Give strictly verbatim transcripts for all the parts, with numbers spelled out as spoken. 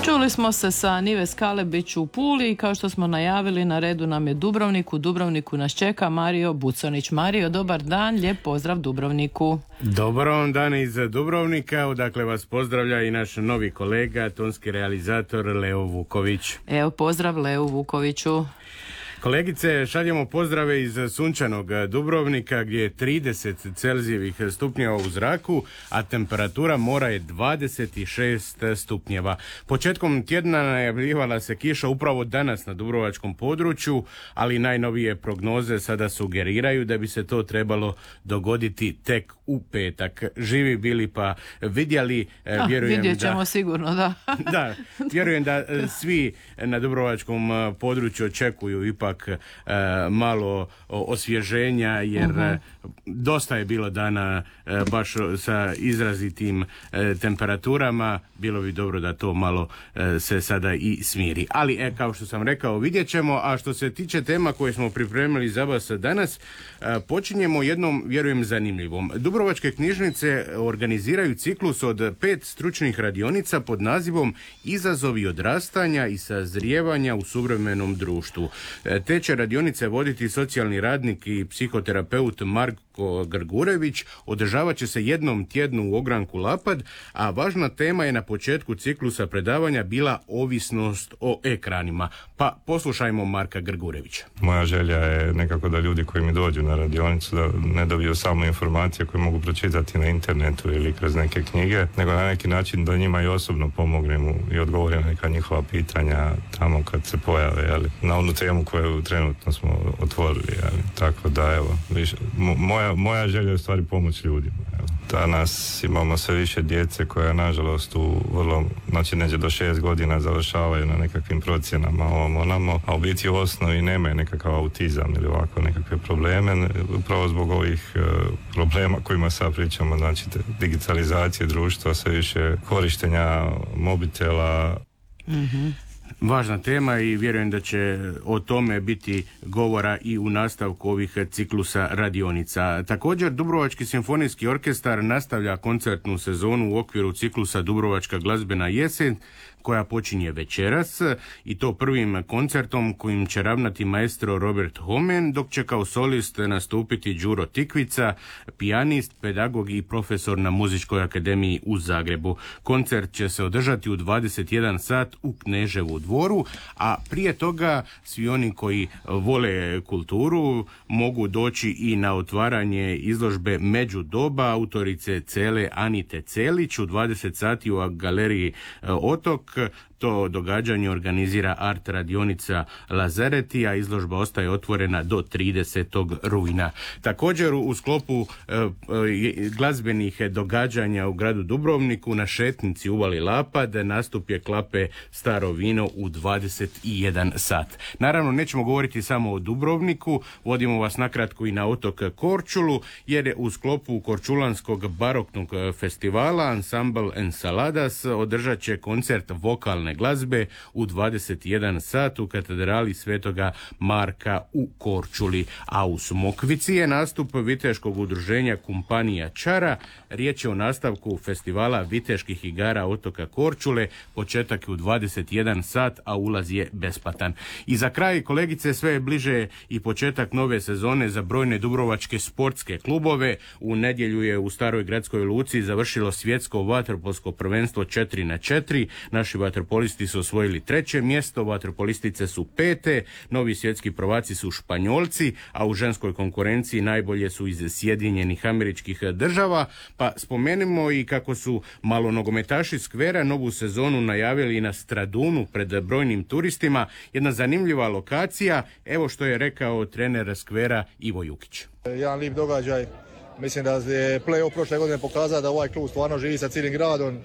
Čuli smo se sa Nives Kalebić u Puli i kao što smo najavili, na redu nam je Dubrovnik. U Dubrovniku nas čeka Mario Buconić. Mario, dobar dan, lijep pozdrav Dubrovniku. Dobar vam dan iz Dubrovnika, odakle vas pozdravlja i naš novi kolega, tonski realizator Leo Vuković. Evo, pozdrav Leo Vukoviću. Kolegice, šaljemo pozdrave iz sunčanog Dubrovnika gdje je trideset celzijevih stupnjeva u zraku, a temperatura mora je dvadeset šest stupnjeva. Početkom tjedna najavljivala se kiša upravo danas na dubrovačkom području, ali najnovije prognoze sada sugeriraju da bi se to trebalo dogoditi tek u petak. Živi bili pa vidjeli, ah, vjerujem vidjet ćemo da... sigurno, da. Da, vjerujem da svi na dubrovačkom području očekuju ipak e, malo osvježenja, jer uh-huh. dosta je bilo dana e, baš sa izrazitim e, temperaturama. Bilo bi dobro da to malo e, se sada i smiri. Ali, e, kao što sam rekao, vidjet ćemo. A što se tiče tema koje smo pripremili za vas danas, e, počinjemo jednom, vjerujem, zanimljivom. Dubrovačke knjižnice organiziraju ciklus od pet stručnih radionica pod nazivom Izazovi odrastanja i sazrijevanja u suvremenom društvu. Te će radionice voditi socijalni radnik i psihoterapeut Marko Grgurević. Održavat će se jednom tjednu u ogranku Lapad, a važna tema je na početku ciklusa predavanja bila ovisnost o ekranima. Pa poslušajmo Marka Grgurevića. Moja želja je nekako da ljudi koji mi dođu na radionicu da ne dobiju samo informacije koje mogu pročitati na internetu ili kroz neke knjige, nego na neki način da njima i osobno pomognem i odgovorim na neka njihova pitanja tamo kad se pojave, jeli, na onu temu koju trenutno smo otvorili, jeli. Tako da, evo, više, moja, moja želja je u stvari pomoć ljudima. Evo. Danas imamo sve više djece koja, nažalost, u vrlo, znači neđe do šest godina završavaju na nekakvim procjenama ovom onamo, a u biti u osnovi nemaju nekakav autizam ili ovako nekakve probleme, upravo zbog ovih uh, problema kojima sad pričamo, znači digitalizacije društva, sve više korištenja mobitela. Mhm. Važna tema i vjerujem da će o tome biti govora i u nastavku ovih ciklusa radionica. Također, Dubrovački simfonijski orkestar nastavlja koncertnu sezonu u okviru ciklusa Dubrovačka glazbena jesen, koja počinje večeras, i to prvim koncertom kojim će ravnati maestro Robert Homen, dok će kao solist nastupiti Đuro Tikvica, pijanist, pedagog i profesor na Muzičkoj akademiji u Zagrebu. Koncert će se održati u dvadeset jedan sat u Kneževu dvoru, a prije toga svi oni koji vole kulturu mogu doći i na otvaranje izložbe Međudoba autorice Cele Anite Celić u dvadeset sati u galeriji Otok. To događanje organizira Art radionica Lazareti, a izložba ostaje otvorena do tridesetog rujna. Također, u sklopu e, e, glazbenih događanja u gradu Dubrovniku na šetnici uvali Lapad nastup je klape Staro vino u dvadeset jedan sat. Naravno, nećemo govoriti samo o Dubrovniku, vodimo vas nakratko i na otok Korčulu, jer je u sklopu Korčulanskog baroknog festivala Ansambl Ensaladas održat će koncert vokalne glazbe u dvadeset jedan sat u katedrali Svetoga Marka u Korčuli, a u Smokvici je nastup viteškog udruženja Kumpanija Čara. Riječ je o nastavku festivala viteških igara otoka Korčule, početak je u dvadeset jedan sat, a ulaz je besplatan. I za kraj, kolegice, sve je bliže i početak nove sezone za brojne dubrovačke sportske klubove. U nedjelju je u Staroj gradskoj luci završilo svjetsko vaterpolsko prvenstvo četiri na četiri. Naši vaterpolisti su osvojili treće mjesto, vaterpolistice su pete, novi svjetski prvaci su Španjolci, a u ženskoj konkurenciji najbolje su iz Sjedinjenih Američkih Država. Pa spomenimo i kako su malonogometaši Skvera novu sezonu najavili na Stradunu pred brojnim turistima. Jedna zanimljiva lokacija, evo što je rekao trener Skvera Ivo Jukić. Jedan lijep događaj. Mislim da je play-off prošle godine pokazao da ovaj klub stvarno živi sa cijelim gradom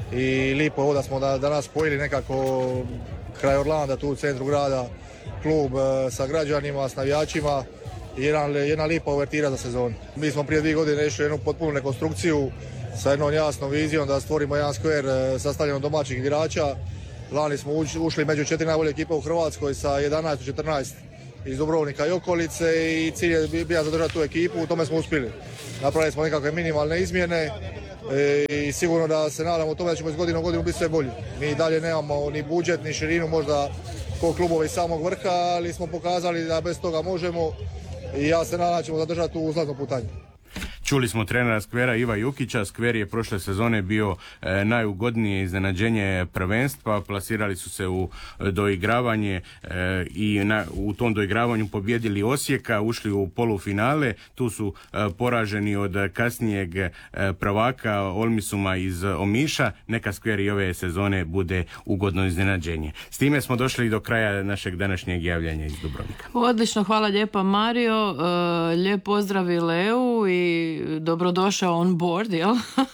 i lijepo ovo da smo da, danas spojili nekako kraj Orlanda, tu u centru grada, klub sa građanima, s navijačima i jedan, jedna lijepa uvertira za sezonu. Mi smo prije dvije godine rešili jednu potpunu rekonstrukciju sa jednom jasnom vizijom da stvorimo jedan skver sastavljen od domaćih igrača. Lani smo ušli među četiri najbolje ekipe u Hrvatskoj sa jedanaest četrnaest iz Dubrovnika i okolice i cilj je bio zadržati tu ekipu, u tome smo uspjeli. Napravili smo nekakve minimalne izmjene e, i sigurno da se nadamo tome da ćemo iz godine u godinu biti sve bolji. Mi dalje nemamo ni budžet, ni širinu možda ko klubovi samog vrha, ali smo pokazali da bez toga možemo i ja se nadam da ćemo zadržati tu uzlaznu putanju. Čuli smo trenera Skvera Iva Jukića. Skver je prošle sezone bio e, najugodnije iznenađenje prvenstva. Plasirali su se u doigravanje e, i na, u tom doigravanju pobjedili Osijeka, ušli u polufinale. Tu su e, poraženi od kasnijeg e, prvaka Olmisuma iz Omiša. Neka Skver i ove sezone bude ugodno iznenađenje. S time smo došli do kraja našeg današnjeg javljanja iz Dubrovnika. Odlično, hvala lijepa Mario. E, lijep pozdrav i Leu i dobrodošao on board, jel?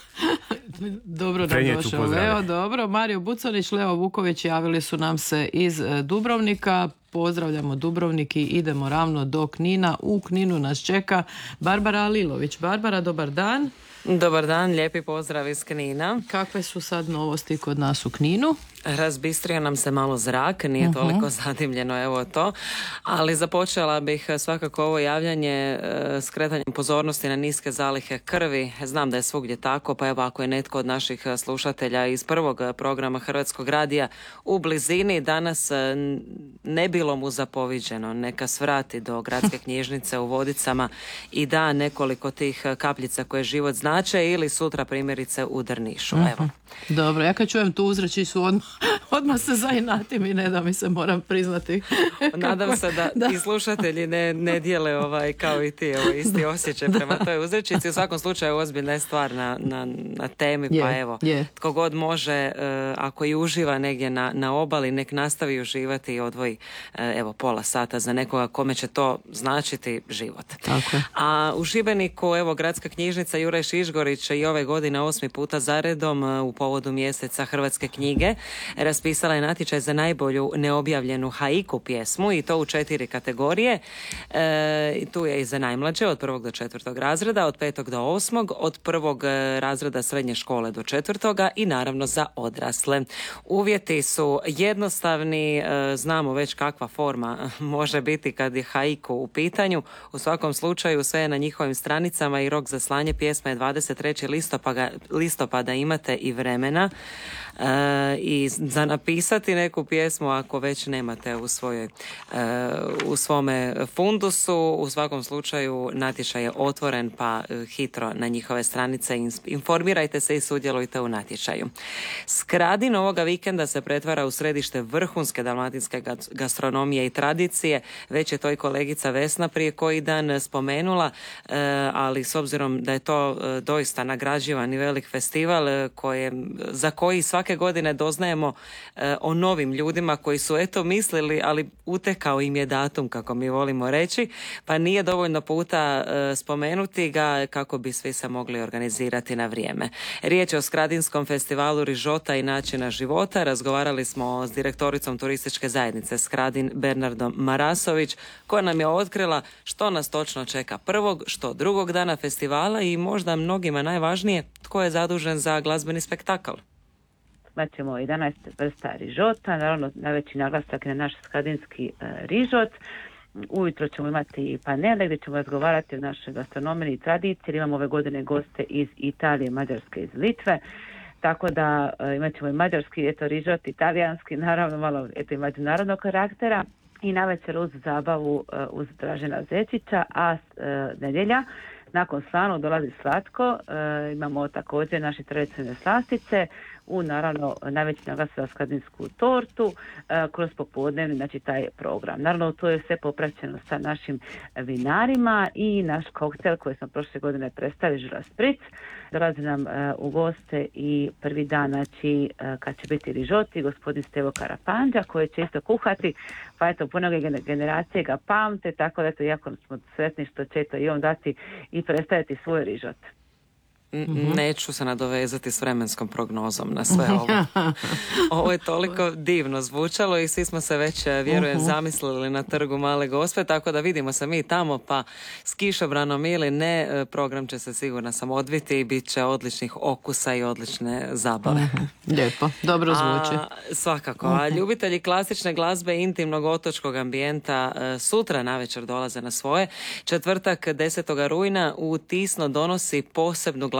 Dobro nam došao Leo, dobro. Mario Bucanić, Leo Vuković javili su nam se iz Dubrovnika. Pozdravljamo Dubrovnik i idemo ravno do Knina. U Kninu nas čeka Barbara Alilović. Barbara, dobar dan. Dobar dan, lijepi pozdrav iz Knina. Kakve su sad novosti kod nas u Kninu? Razbistrio nam se malo zrak, nije uh-huh. toliko zadimljeno, evo to, ali započela bih svakako ovo javljanje e, skretanjem pozornosti na niske zalihe krvi. Znam da je svugdje tako, pa evo ako je netko od naših slušatelja iz prvog programa Hrvatskog radija u blizini, danas ne bilo mu zapoviđeno, neka svrati do gradske knjižnice u Vodicama i da nekoliko tih kapljica koje život znače, ili sutra primjerice u Drnišu. Uh-huh. Evo. Dobro, ja kad čujem tu uzrečicu odmah odmah se zainatim i ne da mi se, moram priznati. Nadam se da, da. i slušatelji ne, ne dijele ovaj, kao i ti, ovaj, isti osjećaj prema toj uzrečici. U svakom slučaju ozbiljna je stvar na, na, na temi, je, pa evo, je. Tko god može, uh, ako i uživa negdje na, na obali, nek nastavi uživati i odvoji uh, evo, pola sata za nekoga kome će to značiti život. Tako. A u Šibeniku, evo, gradska knjižnica Juraj Šišgorić i ove godine osmi puta zaredom uh, u povodu mjeseca Hrvatske knjige raspisala je natječaj za najbolju neobjavljenu haiku pjesmu i to u četiri kategorije. E, tu je i za najmlađe od prvog do četvrtog razreda, od petog do osmog, od prvog razreda srednje škole do četvrtoga i naravno za odrasle. Uvjeti su jednostavni, e, znamo već kakva forma može biti kad je haiku u pitanju. U svakom slučaju sve je na njihovim stranicama i rok za slanje pjesme je dvadeset trećeg listopada, listopada imate i vremena. E, i za napisati neku pjesmu ako već nemate u svojoj, e, u svome fundusu. U svakom slučaju natječaj je otvoren, pa hitro na njihove stranice informirajte se i sudjelujte u natječaju. Skradin ovoga vikenda se pretvara u središte vrhunske dalmatinske gastronomije i tradicije. Već je to i kolegica Vesna prije koji dan spomenula, e, ali s obzirom da je to e, doista nagrađivan i velik festival koje, za koji svake godine doznajemo e, o novim ljudima koji su eto mislili, ali utekao im je datum, kako mi volimo reći, pa nije dovoljno puta e, spomenuti ga kako bi svi se mogli organizirati na vrijeme. Riječ je o Skradinskom festivalu rižota i načina života. Razgovarali smo s direktoricom turističke zajednice Skradin Bernardom Marasović, koja nam je otkrila što nas točno čeka prvog, što drugog dana festivala i možda mnogima najvažnije, tko je zadužen za glazbeni spektakl. Imat ćemo jedanaest vrsta rižota, naravno najveći naglasak na naš skradinski e, rižot. Ujutro ćemo imati panele gdje ćemo razgovarati o našoj gastronomiji i tradiciji. Imamo ove godine goste iz Italije, Mađarske, iz Litve. Tako da e, imat ćemo i mađarski, eto rižot, italijanski, naravno malo eto i međunarodnog karaktera. I navečer uz zabavu e, uz Dražena Zečića, a e, nedjelja nakon slanog dolazi slatko. E, imamo također naše tradicionalne slastice, u naravno najveći naglasak za skradinsku tortu, e, kroz popodnevni, znači taj program. Naravno to je sve popraćeno sa našim vinarima i naš koktel koji smo prošle godine predstavili, Žila Spritz. Dolazi nam e, u goste i prvi dan, znači e, kad će biti rižoti, gospodin Stevo Karapanđa koji će isto kuhati, pa eto puno generacije ga pamte, tako da eto jako smo sretni što će to i on dati i predstaviti svoj rižot. Mm-hmm. Neću se nadovezati s vremenskom prognozom na sve ovo. Ovo je toliko divno zvučalo i svi smo se već, vjerujem, uh-huh. zamislili na trgu Male Gospe, tako da vidimo se mi tamo, pa s kišobranom ili ne, program će se sigurno sam odviti i bit će odličnih okusa i odlične zabave. Uh-huh. Lijepo, dobro zvuči. A, svakako. Uh-huh. A ljubitelji klasične glazbe i intimnog otočkog ambijenta sutra navečer dolaze na svoje. Četvrtak desetog rujna u Tisno donosi posebnu glazbu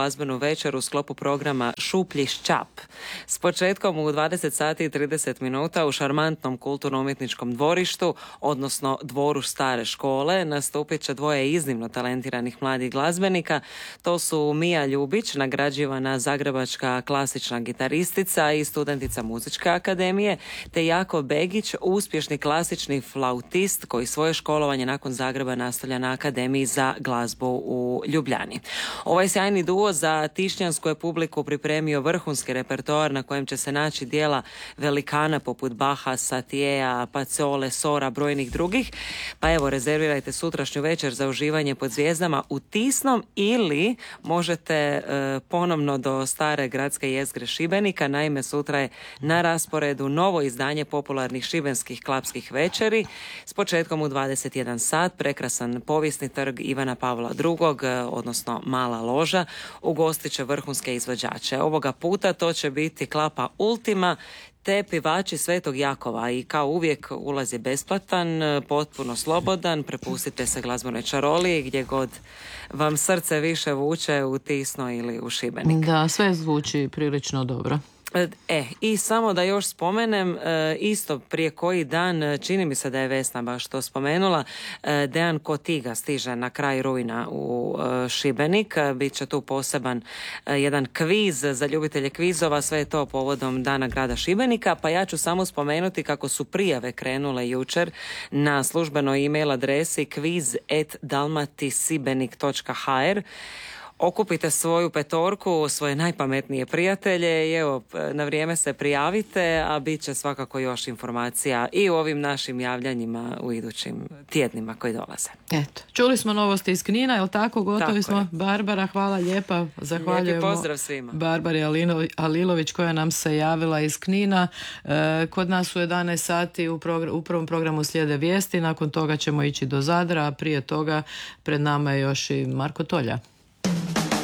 glazbenu večer u sklopu programa Šuplji šćap. S početkom u dvadeset sati i trideset minuta u šarmantnom kulturno-umjetničkom dvorištu, odnosno dvoru stare škole, nastupit će dvoje iznimno talentiranih mladih glazbenika. To su Mija Ljubić, nagrađivana zagrebačka klasična gitaristica i studentica Muzičke akademije, te Jako Begić, uspješni klasični flautist koji svoje školovanje nakon Zagreba nastavlja na Akademiji za glazbu u Ljubljani. Ovaj sjajni duo za tišnjansku je publiku pripremio vrhunski repertoar na kojem će se naći dijela velikana poput Baha, Satijeja, Pacole, Sora, brojnih drugih. Pa evo, rezervirajte sutrašnju večer za uživanje pod zvijezdama u Tisnom ili možete e, ponovno do stare gradske jezgre Šibenika. Naime, sutra je na rasporedu novo izdanje popularnih šibenskih klapskih večeri s početkom u dvadeset jedan sat. Prekrasan povijesni trg Ivana Pavla drugog, odnosno Mala loža, ugostit će vrhunske izvođače. Ovoga puta to će biti klapa Ultima te Pivači Svetog Jakova i kao uvijek ulaz je besplatan, potpuno slobodan, prepustite se glazbenoj čaroliji gdje god vam srce više vuče, u Tisno ili u Šibenik. Da, sve zvuči prilično dobro. E, i samo da još spomenem, isto prije koji dan, čini mi se da je Vesna baš to spomenula, Dejan Kotiga stiže na kraj rujna u Šibenik. Biće tu poseban jedan kviz za ljubitelje kvizova, sve je to povodom Dana grada Šibenika, pa ja ću samo spomenuti kako su prijave krenule jučer na službenoj e-mail adresi quiz at dalmatisibenik dot h r. Okupite svoju petorku, svoje najpametnije prijatelje i evo, na vrijeme se prijavite, a bit će svakako još informacija i u ovim našim javljanjima u idućim tjednima koji dolaze. Eto, čuli smo novosti iz Knina, jel tako? Gotovi tako smo. Je. Barbara, hvala lijepa. Zahvaljujemo. Lijepi pozdrav svima. Barbari Alilović koja nam se javila iz Knina. E, kod nas u jedanaest sati u, progr- u prvom programu slijede vijesti, nakon toga ćemo ići do Zadra, a prije toga pred nama je još i Marko Tolja.